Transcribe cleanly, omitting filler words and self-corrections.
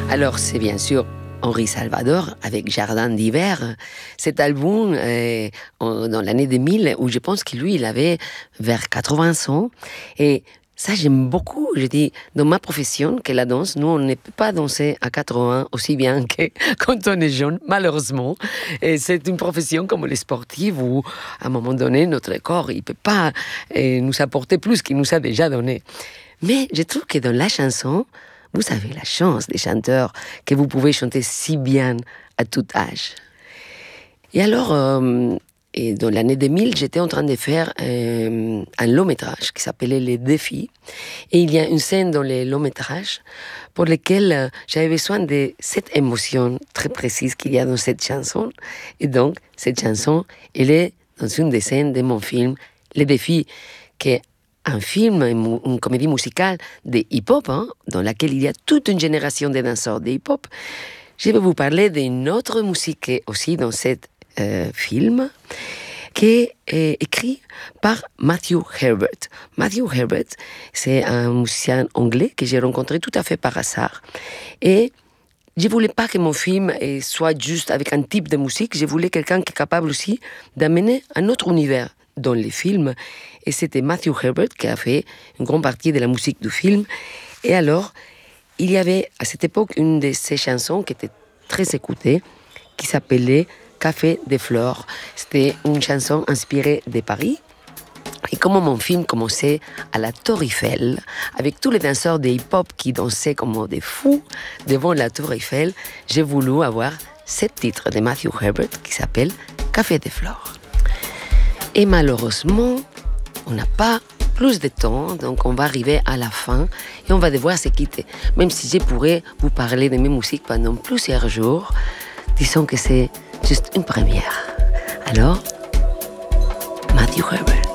Alors, c'est bien sûr Henri Salvador avec Jardin d'hiver. Cet album, dans l'année 2000, où je pense que lui, il avait vers 80 ans. Et ça, j'aime beaucoup. Je dis, dans ma profession, que la danse, nous, on ne peut pas danser à 80 aussi bien que quand on est jeune, malheureusement. Et c'est une profession comme les sportifs où, à un moment donné, notre corps, il ne peut pas nous apporter plus qu'il nous a déjà donné. Mais je trouve que dans la chanson, vous avez la chance des chanteurs que vous pouvez chanter si bien à tout âge. Et alors, et dans l'année 2000, j'étais en train de faire un long métrage qui s'appelait Les Défis. Et il y a une scène dans les longs métrages pour laquelle j'avais besoin de cette émotion très précise qu'il y a dans cette chanson. Et donc, cette chanson, elle est dans une des scènes de mon film Les Défis, qui est un film, une comédie musicale de hip-hop, dans laquelle il y a toute une génération de danseurs de hip-hop. Je vais vous parler d'une autre musique aussi dans cet film, qui est écrit par Matthew Herbert. Matthew Herbert, c'est un musicien anglais que j'ai rencontré tout à fait par hasard. Et je ne voulais pas que mon film soit juste avec un type de musique, je voulais quelqu'un qui est capable aussi d'amener un autre univers dans les films. Et c'était Matthew Herbert qui a fait une grande partie de la musique du film. Et alors, il y avait à cette époque une de ces chansons qui était très écoutée, qui s'appelait Café des Flores. C'était une chanson inspirée de Paris. Et comme mon film commençait à la Tour Eiffel, avec tous les danseurs de hip-hop qui dansaient comme des fous devant la Tour Eiffel, j'ai voulu avoir ce titre de Matthew Herbert qui s'appelle Café des Flores. Et malheureusement, on n'a pas plus de temps, donc on va arriver à la fin et on va devoir se quitter. Même si je pourrais vous parler de mes musiques pendant plusieurs jours, disons que c'est juste une première. Alors, Matthew Herbert.